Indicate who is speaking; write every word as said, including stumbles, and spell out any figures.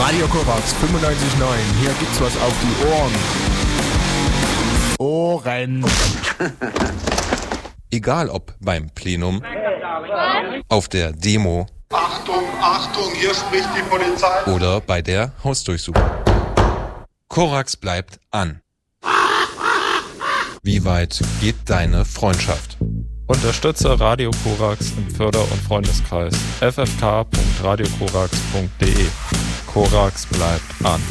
Speaker 1: Radio Korax fünfundneunzig Komma neun. Hier gibt's was auf die Ohren. Ohren.
Speaker 2: Egal ob beim Plenum, auf der Demo,
Speaker 3: Achtung, Achtung, hier spricht die Polizei.
Speaker 2: Oder bei der Hausdurchsuchung. Korax bleibt an. Wie weit geht deine Freundschaft?
Speaker 4: Unterstütze Radio Korax im Förder- und Freundeskreis. f f k punkt radio korax punkt d e. Korax bleibt an.